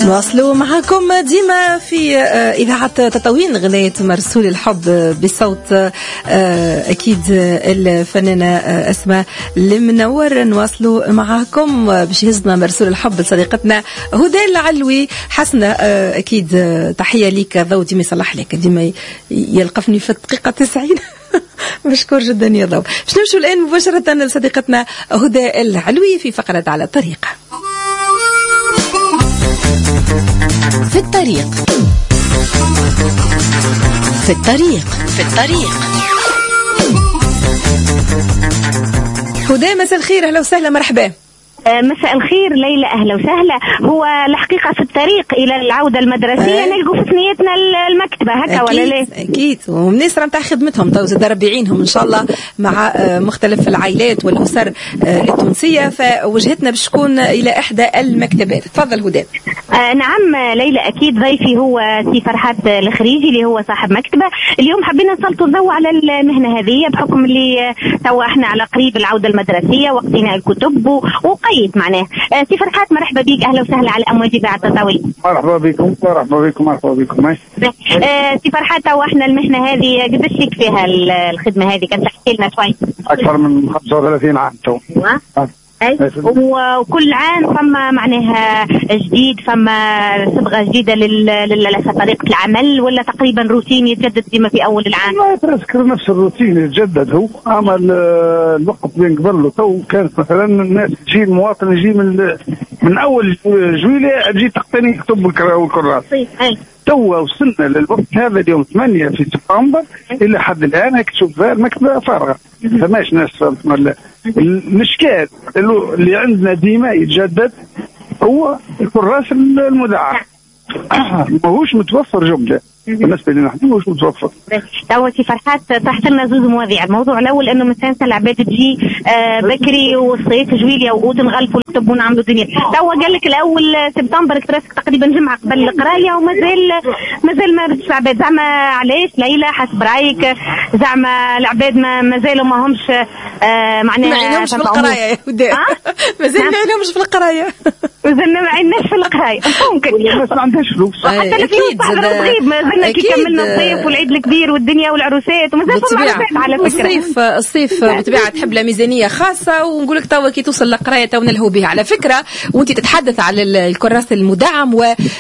نواصلوا معكم ديما في إذاعة تطاوين غناية مرسول الحب بصوت أكيد الفنانة أسماء المنور. نواصلوا معكم باش يهزنا مرسول الحب لصديقتنا هدى العلوي. حسنا أكيد تحية ليك، ضو ديما يصلح لك، ديما يلقفني في الدقيقة 90. مشكور جدا يا ضو. باش نمشوا الآن مباشرة لصديقتنا هدى العلوي في فقرة على الطريق. في الطريق في الطريق في الطريق. هدى مساء الخير، اهلا وسهلا، مرحبا. مساء الخير ليلى، أهلا وسهلا. هو الحقيقة في الطريق إلى العودة المدرسية نلقوا في ثنيتنا المكتبة هكا ولا لا؟ أكيد، ومناسرة متاع خدمتهم تو زاد ربيعينهم إن شاء الله مع مختلف العائلات والأسر التونسية، فوجهتنا باش تكون إلى إحدى المكتبات. تفضل هدى. نعم ليلى، أكيد ضيفي هو سي فرحات الخريجي اللي هو صاحب مكتبة. اليوم حبينا نسلطوا الضوء على المهنة هذه بحكم اللي تو احنا على قريب العودة المدرسية وقتنا الكتب وقيد معناه. سي فرحات مرحبا بك، أهلا وسهلا على أمواج إذاعة تطاوين. مرحبا بكم مرحبا بكم مرحبا بكم. سي فرحات، تو احنا المهنة هذه قداش لك فيها الخدمة هذه؟ كان تحكي لنا شوي. أكثر من 35 عام تو. وكل عام فما معناها جديد، فما صبغة جديدة لطريقة العمل، ولا تقريبا روتين يتجدد ديما في أول العام؟ لا تذكر نفس الروتين يتجدد هو. أما الوقت بين قبل وتو كانت مثلا الناس تجي، المواطن يجي من أول جويلة تجي تقتني كتب والكراسة. تو وصلنا للوقت هذا اليوم 8 في سبتمبر إلى حد الآن هيك تشوف المكتبة فارغة، فماش ناس. الإشكال اللي عندنا ديما يتجدد هو الكراس المدعم، ماهوش متوفر جملة بالنسبة لنا، نحن ماهوش متوفر. توا سي فرحات طرحت لنا زوج مواضيع. الموضوع الأول إنه مثلا العباد تجي بكري والصيف جويليا وتنغلفوا الكتب ونعملوا دنيا. توا قال لك الأول سبتمبر كتراسك تقريبا جمعة قبل القراية ومازال ما بدش العباد. زعما علاش ليلى حسب رأيك؟ زعما العباد مازالوا ما همش معناها ما عينهمش في القراية يا هدى. مازال ما عينهمش في القراية. مازلنا ما عيناش في القراية ممكن بس ما عندهاش فلوس. حتى الفلوس تغيب، مازلنا كي كملنا الصيف والعيد الكبير والدنيا والعروسات ومازال فما عروسات على فكرة. الصيف بطبيعة تحب له ميزانية خاصة، ونقولك توا كي توصل للقراية تو نلهو بها على فكرة. وانت تتحدث على الكراس المدعم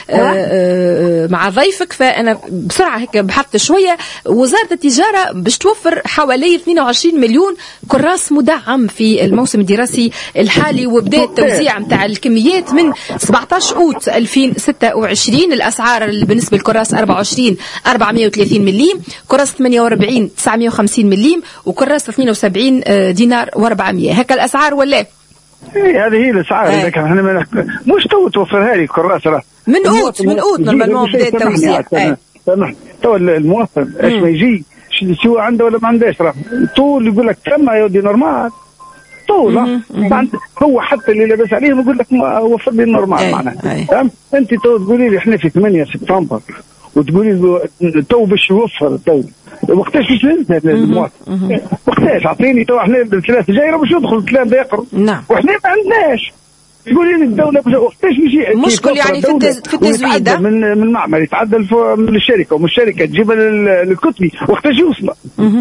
ومع ضيفك، فأنا بسرعة هيك بحثت شوية. وزارة التجارة باش توفر حوالي 22 مليون كراس مدعم في الموسم الدراسي الحالي، وبدأ التوزيع متاع الكميات من 17 أوت 2026. الأسعار بالنسبة للكراس 24 430 مليم، كراس 48 950 مليم، وكراس 72 دينار و400. هكا الأسعار ولا؟ هذه هي الأسعار. إذا كان احنا مش توفرها لي الكراس من أوت نورمالمون بدأ التوزيع. سامح تو المواطن ايش ما يجي شو عنده ولا ما عندهاش، راه طول يقول لك كم يا ودي نورمال طول. هو حتى اللي لابس عليهم يقول لك وفر لي النورمال معناها. انت تو تقولي لي احنا في 8 سبتمبر وتقولي تو باش يوفر تو وقتاش باش ننزل المواطن؟ وقتاش اعطيني تو احنا بالثلاثه جايه باش يدخل 3 يقروا. نعم. واحنا ما عندناش. تقولي لي الدوله وقتاش بيجي مشكل يعني في التزويد من المعمل يتعدل من الشركه ومن الشركه تجيب الكتبي وقتاش يوصل.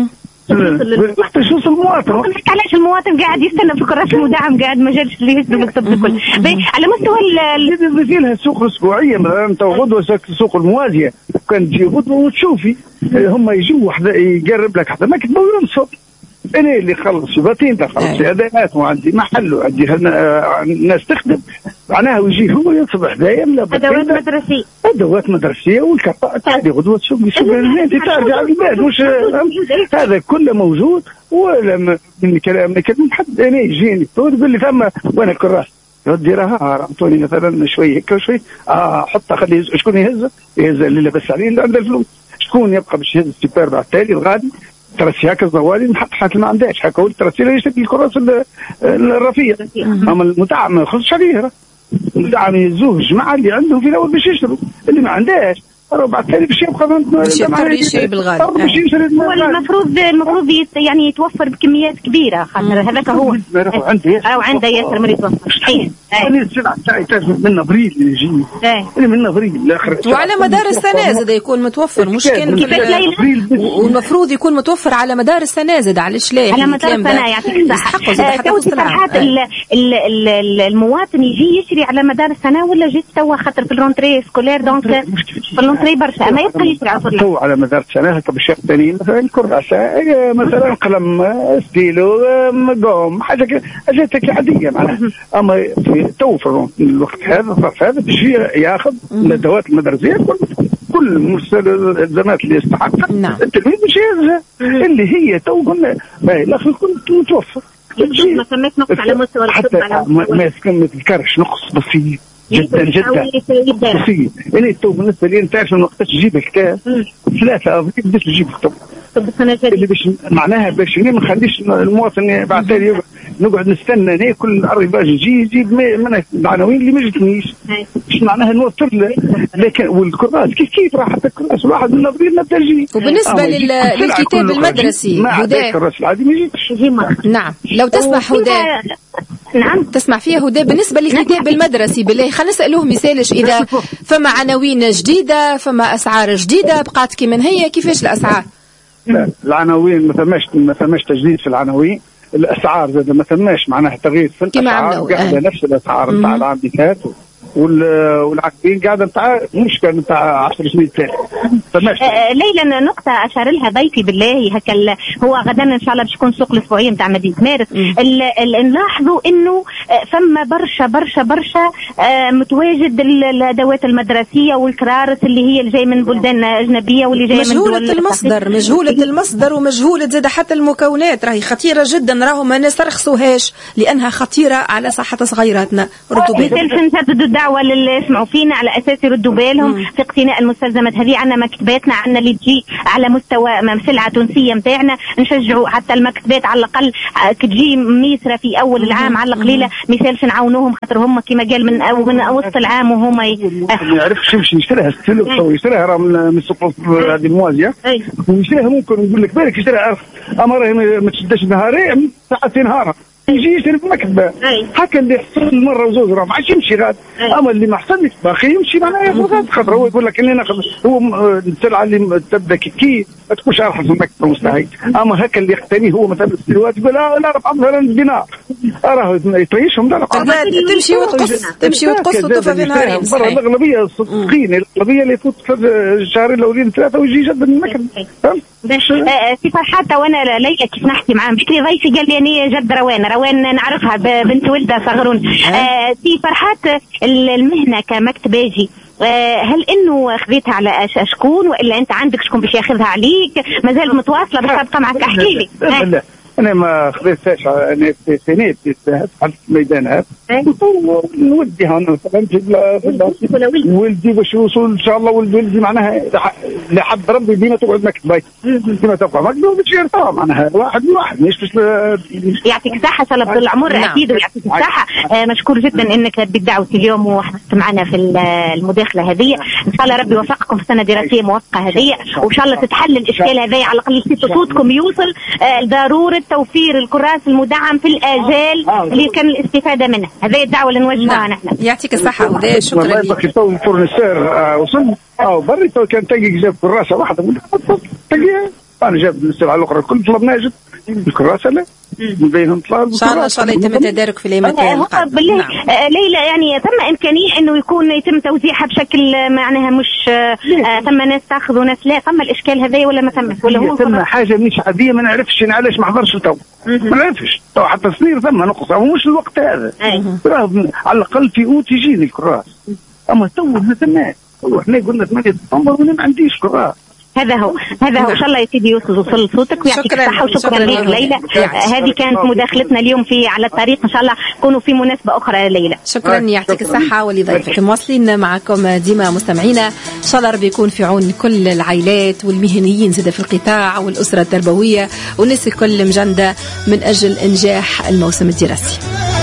وقتاش يوصل المواطن؟ علاش المواطن قاعد يستنى في الكراس المدعم، قاعد ما جاش اللي يهز الكتب الكل. على مستوى اللي لها سوق اسبوعيه مثلا، انت غدوه السوق الموازيه كان تجي غدوه وتشوفي هم يجوا وحده يقرب لك حتى ما كتبوا ينصب. انا اللي خلص يبطين تخلص ادوات وعندي محل وعندي الناس تخدم معناها، ويجي هو ينصب هدايا ادوات مدرسيه والكفاءه تعدي غدوه تشوف انت ترجع للبلاد. مش هذا كله موجود ولا من كلام حد انا يجيني تقول لي ثم وانا كراس يودي راها اعطوني مثلا شوي هيك وشوي حط خليه شكون يهز اللي لابس عليه اللي عنده الفلوس، شكون يبقى باش يهز السيبار بعد التالي الغادي ترسي هكا الزوالي نحط حاكي ما عندهاش هكا هو ترسي له يشتري الكراس الرفيع. اما المدعم ما يخلصش عليه، المدعم يزوه الجماعه اللي عندهم في الاول باش يشتروا، اللي ما عندهاش بعد ثاني باش يبقى يشتري بالغالي. هو المفروض يعني يتوفر بكميات كبيره، خاطر هذاك هو عنده عنده ياسر ما يتوفر. أنا السلعة تاعي من أبريل اللي يجي. أنا من أبريل لآخر. وعلى مدار السنة زاد يكون متوفر، مش كان والمفروض يكون متوفر على مدار السنة زاد. علاش لا؟ على مدار السنة يعطيك الصحة. المواطن يجي يشري على مدار السنة ولا جيت توا خاطر في الرونتري سكولير دونك في الرونتري برشا ما يبقى يشري على طول على مدار السنة. هكا بالشيء الثاني مثلا كراسة مثلا قلم ستيلو قوم حاجة حاجات عادية معناها. أما في تو في الوقت هذا تجي ياخذ الأدوات المدرسية كل المستلزمات اللي يستحقها التلميذ باش ياخذها اللي هي تو قلنا الأخر كنت متوفر. ما سميت نقص على مستوى الطب على ما تذكرش نقص بسيط جدا بسيط. يعني تو بالنسبة لي أنت تعرف وقت تجيب الكتاب 3 أبريل بديت تجيب الكتاب اللي باش معناها باش ما نخليش المواطن بعد تالي نقعد نستنى ناكل الرباج يجيب من العناوين اللي ما جتنيش مش معناها نوفر له. لكن والكراس كيف راح حتى الكراس الواحد من ابريل نبدا يجي. وبالنسبه للكتاب المدرسي هدى الكراس العادي ما يجيش. نعم لو تسمع هدى نعم تسمع فيها هدى بالنسبه للكتاب المدرسي بالله خلينا نسالوه مثالش اذا فما عناوين جديده فما اسعار جديده بقات كيما هي كيفاش الاسعار؟ لا العناوين ما ثماش تجديد في العناوين. الاسعار زاد ما ثماش معناها تغيير في الاسعار قاعده نفس الاسعار نتاع العام اللي فات والعاقبين قاعده نتاع مش كان نتاع 10 سنين ثاني. ليلى نقطه اشار لها ضيفي بالله هكا هو غدا ان شاء الله باش يكون سوق الاسبوعيه نتاع مدينه مارس. نلاحظوا انه فما برشا متواجد الادوات المدرسيه والكرارس اللي هي اللي جاي من بلدان اجنبيه واللي جاي من دول مجهوله المصدر ومجهوله زاد حتى المكونات راهي خطيره جدا. راهو ما نسترخصوهاش لانها خطيره على صحه صغيراتنا. ردوا بالكم دعوة للي يسمعوا فينا على أساس يردوا بالهم في اقتناء المستلزمات هذه. عنا مكتباتنا عنا اللي تجي على مستوى سلعة تونسية متاعنا نشجعوا حتى المكتبات على الأقل كتجي ميسرة في أول العام على القليلة مثالش نعاونوهم خاطر هم كما قال من وسط العام وهم ما يعرفش يمشي يشتريها يشتريها من السوق هذه الموازية ويشتريها ممكن يقول لك بالك يشتريها أما راهي ما تشدش نهارين ساعتين نهارا يجي يشتري في مكتبه هكا اللي يحصل مره وزوج راه ما عادش يمشي غاد. اما اللي ما حصلش باقي يمشي معناها ياخذ خاطر هو يقول لك اني ناخذ هو السلعه اللي تبدا كي ما تكونش ارخص من المكتبه مستحيل. اما هكا اللي يقتني هو مثلا السلوات يقول لا ربع مثلا دينار راه يطيشهم لا تمشي وتقص وتوفى في نهارين. برا الاغلبيه الصدقين الاغلبيه اللي يفوت الشهرين الاولين 3 ويجي جد من المكتبه. في فرحات وانا ليلى كيف نحكي معاهم بكري ضيفي قال لي اني جد روان نعرفها بنت ولدها صغرون. في فرحات المهنه كمكتباجي هل انه خذيتها على شكون والا انت عندك شكون باش ياخذها عليك مازال متواصله باش تبقى معك؟ احكي لي. لا انا ما خذيتهاش انا في سنه في الميدان هذا نوديها انا ولدي باش يوصل ان شاء الله. ولدي معناها لحد ربي ديما تقعد مكتبه ديما تبقى مكتبه باش يرتاح معناها واحد مش باش يعطيك الصحه ان شاء الله طول العمر. اكيد ويعطيك الصحه. مشكور جدا انك بدعوتي اليوم وحضرت معنا في المداخله هذه. ان شاء الله ربي يوفقكم في السنه الدراسيه موفقه هذه وان شاء الله تتحل الاشكال هذا على الاقل صوتكم يوصل ضروره توفير الكراس المدعم في الآجال اللي كان الاستفادة منها. هذه الدعوة اللي نوجهها نحن. يعطيك الصحة وده شكرا لك. والله تو الفورنسير وصل بري تو كان تلقى جاب كراسة واحدة تلقى أنا جاب السلعة الأخرى كل طلبنا جد الكراسة لا من بينهم طلاب. إن شاء الله يتم التدارك في الأيام القادمة. بالله ليلى يعني ثم إمكانية إنه يتم توزيعها بشكل معناها مش ثم ناس تأخذ وناس لا. ثم الإشكال هذا ولا ما ثمش ولا هو ثم حاجة مش عادية ما نعرفش علاش ما حضرش تو ما نعرفش تو حتى صغير ثم نقص أو مش الوقت هذا. على الأقل في أوت يجيني الكراس أما تو ما ثماش. احنا قلنا 8 ديسمبر وانا ما عنديش كراس. هذا هو ان شاء الله يا سيدي يوصل صوتك ويعطيك الصحه وشكرا لك ليلى. هذه كانت مداخلتنا اليوم في على الطريق. ان شاء الله نكونوا في مناسبه اخرى ليلى. شكرا يعطيك الصحه ولضيفك. مواصلين معكم ديما مستمعينا. ان شاء الله ربي يكون في عون كل العائلات والمهنيين زاد في القطاع والاسره التربويه والناس الكل مجنده من اجل انجاح الموسم الدراسي.